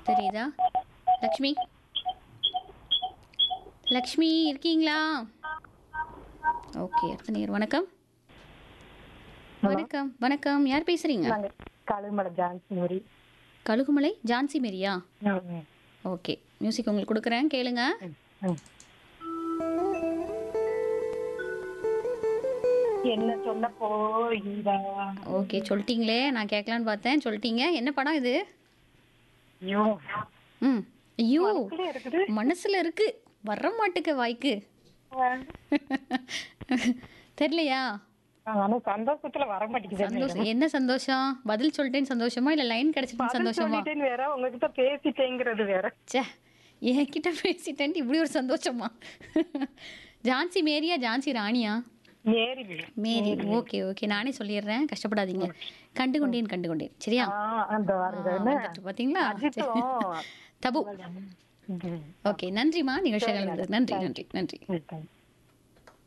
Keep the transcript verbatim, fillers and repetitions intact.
தெரியுதா? லக்ஷ்மி லக்ஷ்மி இருக்கீங்களா? ஓகே, அடுத்த நேர். வணக்கம். ஹலோ, வணக்கம் வணக்கம் யார் பேசுறீங்க? நாங்கள் கழுமலை ஜான்சி மரி. கழுகுமலை ஜான்சி மேரியா? ம், ஓகே, மியூசிக் உங்களுக்கு கொடுக்குறேன், கேளுங்க. ம், ம். என்ன சொல்ல போகிறா? ஓகே, சொல்லிட்டீங்களே, நான் கேட்கலான்னு பார்த்தேன், சொல்லிட்டீங்க. என்ன படம் இது? ஐயோ, ம். ஐயோ, மனசுல இருக்குது. மனசுல இருக்கு, வர மாட்டுக்க வாய்க்கு. தெரியலையா? ஆனா சந்தோஷத்துல வர மாட்டேங்குது. சந்தோஷம். என்ன சந்தோஷம்? பதில் சொல்லிட்டேன்னு சந்தோஷமா, இல்ல லைன் கிடைச்சிட்டுன்னு பதில் சந்தோஷமா? சொல்லிட்டேன்னு வேற, உங்ககிட்ட பேசிட்டேங்கிறது வேற. ச்சே, என்கிட்ட பேசிட்டேன்ட்டு இப்படி ஒரு சந்தோஷமா? ஜான்சி மேரியா ஜான்சி ராணியா? மேரி மேரி. ஓகே ஓகே, நானே சொல்லிடுறேன், கஷ்டப்படாதீங்க. கண்டுகொண்டேன் கண்டுகொண்டேன். சரியா? ஆ, அந்த ஆ, வருது என்ன? வந்துட்டு பாத்தீங்களா? அஜித்தும் தபு. ம், ஓகே, நன்றிமா நிகழ்ச்சிகள். நன்றி நன்றி நன்றி. ம்,